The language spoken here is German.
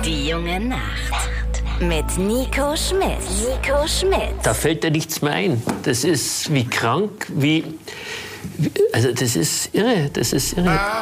Die junge Nacht. Mit Nico Schmidt. Nico Schmidt. Da fällt dir nichts mehr ein. Das ist wie krank, also das ist irre.